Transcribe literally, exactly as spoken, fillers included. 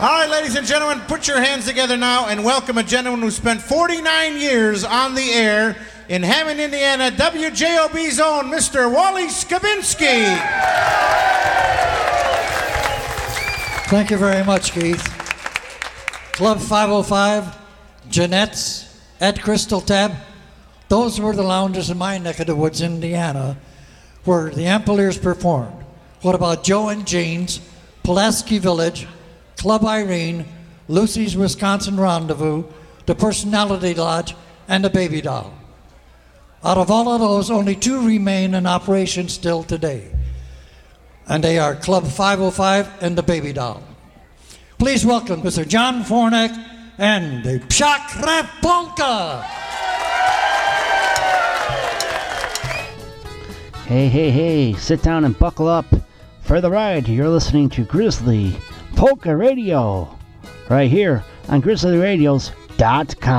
All right, ladies and gentlemen, put your hands together now and welcome a gentleman who spent forty-nine years on the air in Hammond, Indiana, W J O B's own Mister Wally Skabinski. Thank you very much, Keith. Club five oh five, Jeanette's, at Crystal Tab, those were the lounges in my neck of the woods, Indiana, where the Ampliers performed. What about Joe and Jean's, Pulaski Village, Club Irene, Lucy's Wisconsin Rendezvous, the Personality Lodge, and the Baby Doll? Out of all of those, only two remain in operation still today. And they are Club five oh five and the Baby Doll. Please welcome Mister John Fornek and the Pshak Rap Polka. Hey, hey, hey, sit down and buckle up for the ride. You're listening to Grizzly Polka Radio right here on grizzly radios dot com.